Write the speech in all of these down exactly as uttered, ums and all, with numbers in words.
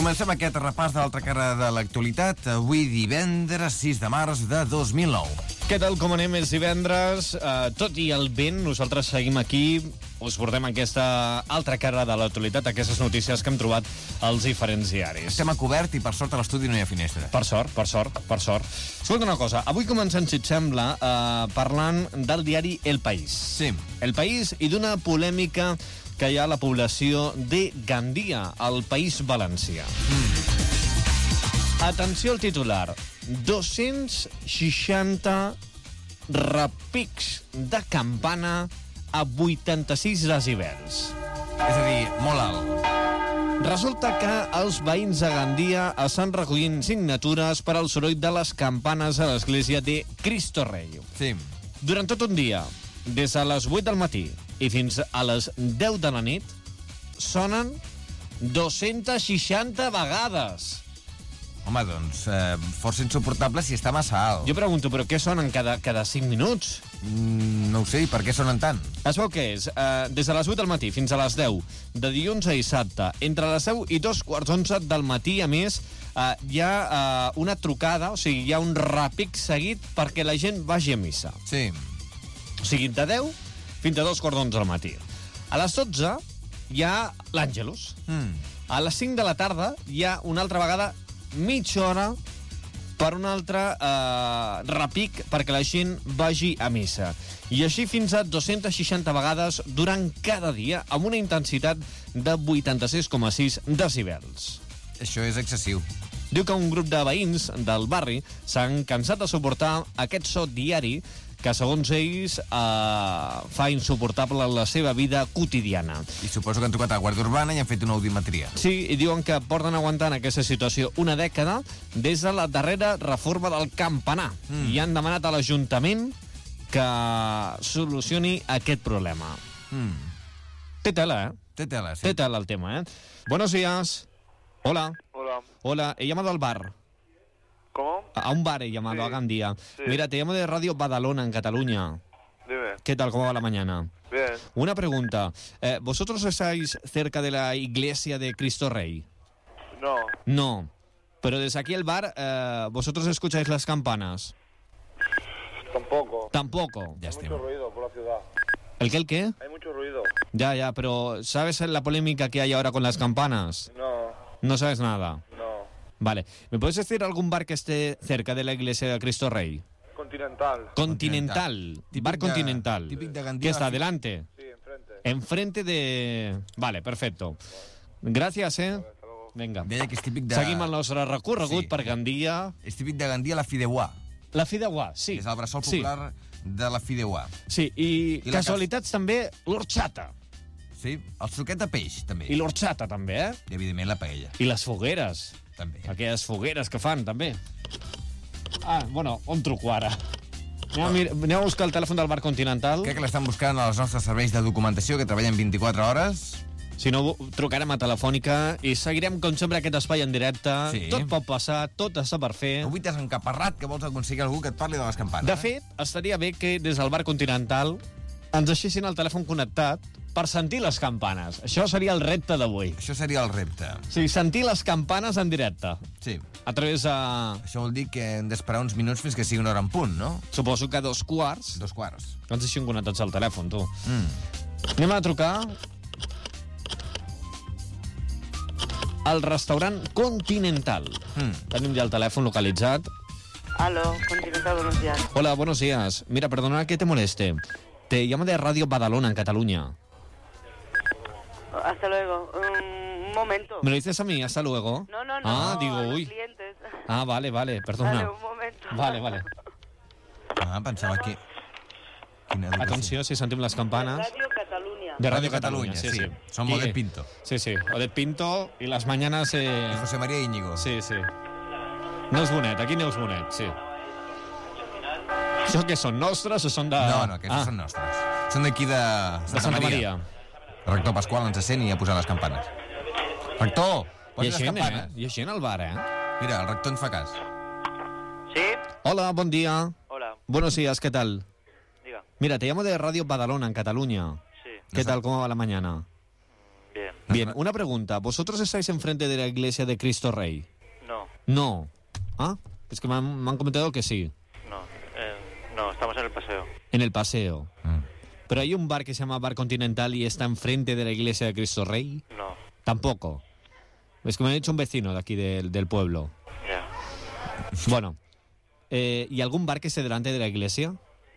Comencem aquest repàs de l'altra cara de l'actualitat, avui divendres sis de març de dos mil nou. Què tal, com anem? És divendres, eh, tot i el vent, nosaltres seguim aquí, us portem aquesta altra cara de l'actualitat, aquestes notícies que hem trobat als diferents diaris. Estem a cobert i per sort a l'estudi no hi ha finestra. Per sort, per sort, per sort. Escolta una cosa, avui comencem, si et sembla, eh, parlant del diari El País. Sí. El País i d'una polèmica que hi ha a la població de Gandia, al País Valencià. Mm. Atenció al titular. dos-cents seixanta repics de campana a vuitanta-sis decibels. És a dir, molt alt. Resulta que els veïns de Gandia estan recollint signatures per al soroll de les campanes a l'església de Cristo Rei. Sí. Durant tot un dia, des de les vuit del matí i fins a les deu de la nit, sonen dos-cents seixanta vegades. Home, doncs, eh, força insuportable si està massa alt. Jo pregunto, però què sonen cada, cada cinc minuts? Mm, no ho sé, i per què sonen tant? Es veu que és, eh, des de les vuit del matí fins a les deu, de dilluns a dissabte, entre les deu i dos quarts onze del matí, a més, eh, hi ha eh, una trucada, o sigui, hi ha un repic seguit perquè la gent vagi a missa. Sí. O sigui, de deu fins a dos quarts d'onze del matí. A les dotze hi ha l'Àngelus. Mm. A les cinc de la tarda hi ha una altra vegada mitja hora per un altre eh, repic perquè la gent vagi a missa. I així fins a dos-cents seixanta vegades durant cada dia amb una intensitat de vuitanta-sis coma sis decibels. Això és excessiu. Diu que un grup de veïns del barri s'han cansat de suportar aquest so diari que, segons ells, eh, fa insuportable la seva vida quotidiana. I suposo que han trucat a la Guàrdia Urbana i han fet una audiometria. Sí, i diuen que porten aguantant aquesta situació una dècada des de la darrera reforma del campanar. Mm. I han demanat a l'Ajuntament que solucioni aquest problema. Mm. Té tela, eh? Té tela, sí. Té tela el tema, eh? Buenos días. Hola. Hola. Hola, he llamado al bar. ¿Cómo? A un bar he llamado, Sí. a Gandía. Sí. Mira, te llamo de Radio Badalona, en Cataluña. Dime. ¿Qué tal? ¿Cómo va la mañana? Bien. Una pregunta. Eh, ¿Vosotros estáis cerca de la iglesia de Cristo Rey? No. No. Pero desde aquí el bar, eh, ¿vosotros escucháis las campanas? Tampoco. Tampoco. Ja Hay estem. mucho ruido por la ciudad. ¿El qué, el qué? Hay mucho ruido. Ya, ya, pero ¿sabes la polémica que hay ahora con las campanas? No. No sabes nada. No. Vale. ¿Me puedes decir algún bar que esté cerca de la iglesia de Cristo Rey? Continental. Continental. Típic bar de- Continental. típic de Gandia. ¿Qué está adelante? Sí, enfrente. Enfrente de... Vale, perfecto. Gràcies, eh? Hasta luego. Vinga. Deia que és típic de... Seguim el nostre recorregut Sí. per Gandia. És típic de Gandia la Fideuà. La Fideuà, sí. És el bressol Sí. popular de la Fideuà. Sí, i, I la casualitats també l'orxata. Sí, el suquet de peix, també. I l'orxata també, eh? I, evidentment, la paella, I les fogueres. també. Aquelles fogueres que fan, també. Ah, bueno, on truco ara? Anem a, mir- anem a buscar el telèfon del bar Continental. Crec que l'estan buscant als nostres serveis de documentació, que treballen vint-i-quatre hores. Si no, trucarem a Telefònica i seguirem, com sempre, aquest espai en directe. Sí. Tot pot passar, tot està per fer. Avui t'has encaparrat que vols aconseguir algú que et parli de les campanes. De fet, estaria bé que des del bar Continental ens deixessin el telèfon connectat per sentir les campanes. Això seria el repte d'avui. Això seria el repte. O sigui, sentir les campanes en directe. Sí. A través de... Això vol dir que hem d'esperar uns minuts fins que sigui una hora en punt, no? Suposo que dos quarts. Dos quarts. Que ens deixin connectats al telèfon, tu. Mm. Anem a trucar al restaurant Continental. Mm. Tenim ja el telèfon localitzat. Aló, Continental, buenos días. Hola, buenos días. Mira, perdona que te moleste. Te llamo de Radio Badalona, en Cataluña. Hasta luego. Un momento. ¿Me lo dices a mí? Hasta luego. No, no, no. Ah, a digo, los uy. clientes. Ah, vale, vale, perdona. Dale, un momento. Vale, vale. Ah, pensava que... Quina educació. Atenció, si sentim les campanes. Radio Cataluña. De Radio Catalunya, sí. Som I- Odet Pinto. Sí, sí, Odet Pinto y las mañanas... Eh... I José María Íñigo. Sí, sí. Neus Bonet, aquí Neus Bonet, sí. Això què són, nostres o són de... No, no, aquests ah, són nostres. Són d'aquí de Santa, de Santa Maria. El rector Pasqual ens sent i ha posat les campanes. Rector, Hi posa ha les gent, eh? campanes. Hi ha gent al bar, eh? Mira, el rector ens fa cas. ¿Sí? Hola, buen día. Hola. Buenos días, ¿qué tal? Diga. Mira, te llamo de Radio Badalona, en Cataluña. Sí. ¿Qué No tal? sé. ¿Cómo va la mañana? Bien. Bien, una pregunta. ¿Vosotros estáis enfrente de la iglesia de Cristo Rey? No, No. ¿Ah? Es que me han, me han comentado que sí. no, eh, no, estamos en el paseo. En el paseo. Mm. Pero hay un bar que se llama Bar Continental y está enfrente de la iglesia de Cristo Rey. No, Tampoco. Es que me ha dicho un vecino de aquí del, del pueblo. ya. Bueno, eh, ¿y algún bar que esté delante de la iglesia?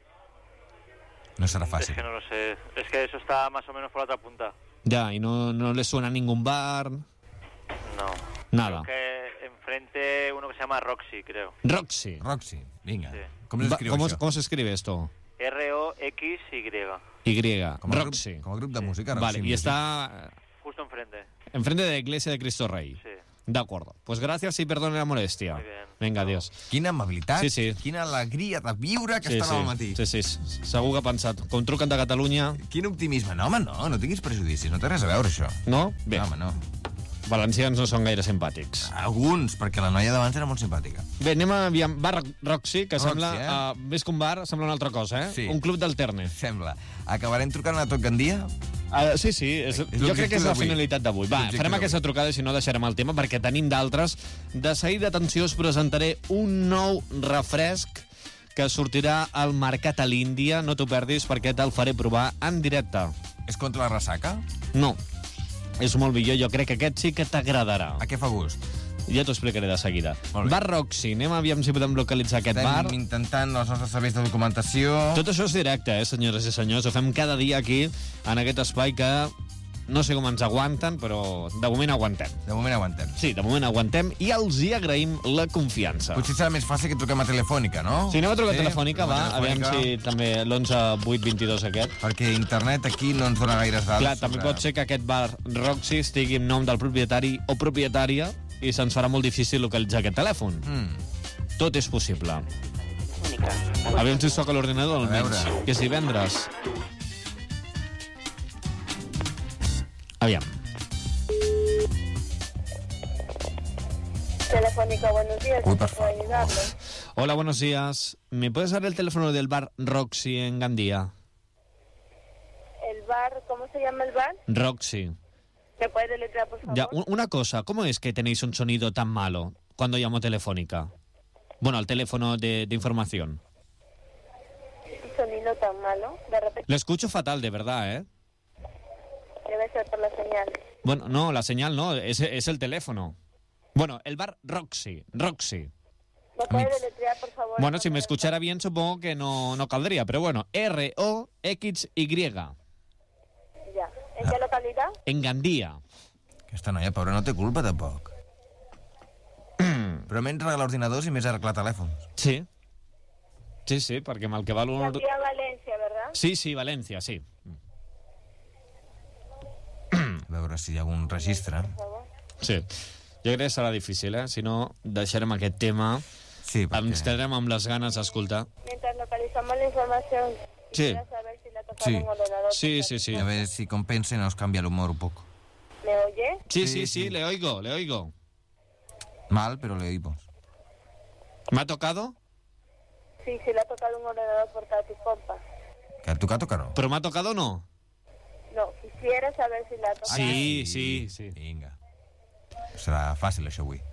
No serà Es fàcil. que no lo sé. Es que eso está más o menos por la otra punta. Ya, y no, no le suena a ningún bar, No. nada. Creo que enfrente uno que se llama Roxy, creo. Roxy. Roxy, vinga. Sí. Com Va- s'escriu ¿Cómo, això? ¿Cómo se escribe esto? R O X Y. Y. Com a grup, Roxy. com a grup de música, Roxy Vale, y Music. está Justo enfrente. enfrente de la iglesia de Cristo Rey. Sí. De acuerdo. Pues gracias y perdone la molestia. Muy bien. Venga, adiós. Quina amabilitat, Sí, sí. quina alegria de viure que Sí, estan sí, al matí. sí, sí, segur que ha pensat. Com truquen de Catalunya, Quin optimisme. No, home, no, no tinguis prejudicis, no té res a veure, això. no? Bé, No, home, no. valencians no són gaire simpàtics. Alguns, perquè la noia d'abans era molt simpàtica. Bé, anem a aviam. Bar Roxy, que Roxy, sembla, eh? uh, més que un bar, sembla una altra cosa, eh? Sí. Un club d'alterne. Sembla. Acabarem trucant a tot Gandia? Uh, sí, sí, és, jo l'objectiu crec que és la d'avui. finalitat d'avui. Va, L'objectiu farem d'avui. aquesta trucada i si no deixarem el tema perquè tenim d'altres. De seguida, atenció, us presentaré un nou refresc que sortirà al mercat a l'Índia. No t'ho perdis perquè te'l faré provar en directe. És contra la ressaca? No, és molt millor. Jo crec que aquest sí que t'agradarà. A què fa gust? Ja t'ho explicaré de seguida. Molt bé. Bar Roxy, anem a aviam si podem localitzar aquest Estem bar. intentant els nostres serveis de documentació. Tot això és directe, eh, senyores i senyors. Ho fem cada dia aquí, en aquest espai que no sé com ens aguanten, però de moment aguantem. De moment aguantem. Sí, de moment aguantem i els hi agraïm la confiança. Potser serà més fàcil que truquem a Telefònica, no? Si anem a trucar Sí, telefònica, truquem a va, aviam Telefònica, si també l'onze vuit vint-i-dos aquest. Perquè internet aquí no ens dona gaires dades. Clar, també pot ser que aquest bar Roxy estigui en nom del propietari o propietària i se'ns farà molt difícil localitzar aquest telèfon. Mm. Tot és possible. Aviam si toca l'ordinador, A almenys. veure. Que és divendres. Aviam. Telefónica, buenos días. Uy, ¿en por qué puedo favor. ayudarle? Hola, buenos días. ¿Me puedes dar el teléfono del bar Roxy en Gandía? El bar, ¿cómo se llama el bar? Roxy. ¿Me puede deletrear, por favor? Ya, u- una cosa, ¿cómo es que tenéis un sonido tan malo cuando llamo telefónica? Bueno, al teléfono de, de información. Un sonido tan malo, de repente Lo escucho fatal, de verdad, ¿eh? debe ser por la señal. Bueno, no, la señal no, es, es el teléfono. Bueno, el bar Roxy, Roxy. ¿Me puede deletrear, por favor? Bueno, si me el escuchara bien supongo que no, no caldría, pero bueno, R O X Y, Ya. ¿En qué localidad? en Gandía. Aquesta noia, pobra, no té culpa, tampoc. Però menys regalar ordinadors i més arreglar telèfons. Sí. Sí, sí, perquè amb el que val un... Aquí a Valencia, ¿verdad? Sí, sí, València, sí. A veure si hi ha algun registre. Por favor. Sí. Jo crec que serà difícil, eh? Si no, deixarem aquest tema. Sí, perquè... Ens quedarem amb les ganes d'escoltar. Mientras localizamos la información, Sí. quisiera saber si le ha tocado Sí. un ordenador. Sí, sí, sí. A ver si compensa y nos cambia el humor un poco. ¿Me oye? Sí, Sí, sí, sí. sí, le oigo, le oigo. Mal, pero le oímos. ¿Me ha tocado? Sí, sí le ha tocado un ordenador portátil, compa. Que ha tocat o que no? ¿Pero me ha tocado o no? No, quisiera saber si le ha tocado. Sí, sí, sí. Vinga. Serà fàcil, això, avui.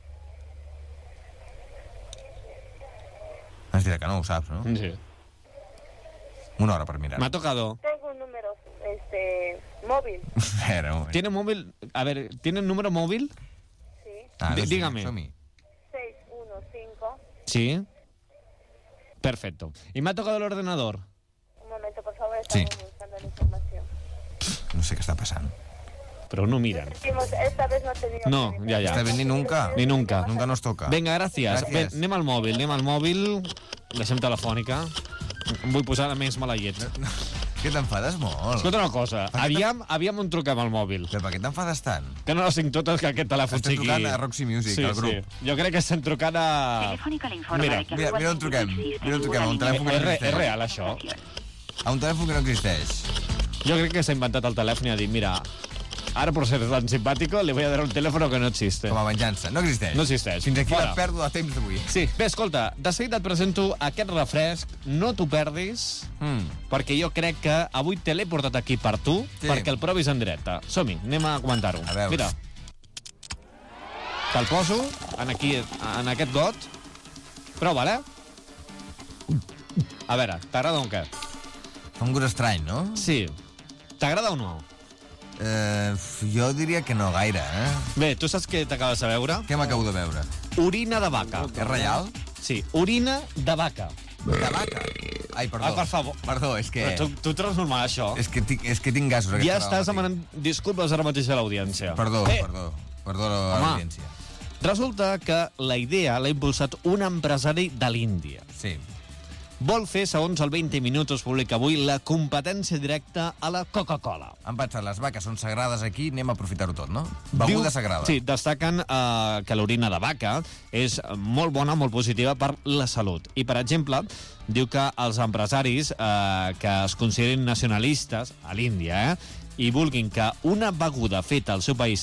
Ens dirà que no ho saps, no? Sí. Una hora per mirar. Me ha tocado. Tengo un número este, móvil. A veure, un moment. ¿Tiene móvil? A ver, ¿tiene un número móvil? Sí. Ah, Dí- doncs, dígame. som-hi. seis uno cinco. Sí. Perfecto. ¿Y me ha tocado el ordenador? Un momento, por favor, Sí. estamos buscando la información. No sé què està passant. Pero no miran. Decimos, esta vez no ha tenido... No, problema. ya, ya. Esta vez ni nunca. Ni nunca. Nunca nos toca. Vinga, gràcies. Gràcies. Bé, anem al mòbil, anem al mòbil. Deixem telefònica. Em vull posar més mala llet. Que t'enfades molt. Escolta una cosa, aviam, aviam on truquem al mòbil. Però per què t'enfades tant? Que no les tinc totes, que aquest telèfon Estem sigui... trucant a Roxy Music, sí, al grup. Sí. Jo crec que estem trucant a... Telefónica le informa Mira, de que Mira, mira on truquem. Mira on truquem, a un telèfon que no És, re, és existeix. real, això. A un telèfon que no existeix. Jo crec que s'ha inventat el telèfon i ha dit, mira, Ahora, por ser tan simpático, le voy a dar un teléfono que no existe. Com a venjança. No existeix. No existeix. Fins aquí Fora. la pèrdua de temps d'avui. Sí, bé, escolta, de seguida et presento aquest refresc, no t'ho perdis, Mm. perquè jo crec que avui te l'he portat aquí per tu, Sí. perquè el provis en directe. Som-hi, anem a comentar-ho. A veure. Mira, te'l poso en, aquí, en aquest got. Prova'l, eh? A veure, t'agrada o què? Fa un gust estrany, no? Sí. T'agrada o no? Eh, jo diria que no gaire, eh? Bé, tu saps què t'acabes de veure? Què m'acabo de veure? Orina de vaca. És real? Sí, orina de vaca. De vaca? Ai, perdó. Ah, per favor. Perdó, és que... Però tu, tu transformar això... És que, tinc, és que tinc gasos. aquesta Ja hora estàs del matí. demanant disculpes ara mateix a l'audiència. Perdó, Bé, perdó. Perdó a Home. l'audiència. Resulta que la idea l'ha impulsat un empresari de l'Índia. Sí. Vol fer, segons el vint Minuts, publica avui, la competència directa a la Coca-Cola. Han pensat, les vaques són sagrades aquí, anem a aprofitar-ho tot, no? Beguda Diu- sagrada. Sí, destaquen eh, que l'orina de vaca és molt bona, molt positiva per la salut. I, per exemple, diu que els empresaris eh, que es considerin nacionalistes a l'Índia, eh, i vulguin que una beguda feta al seu país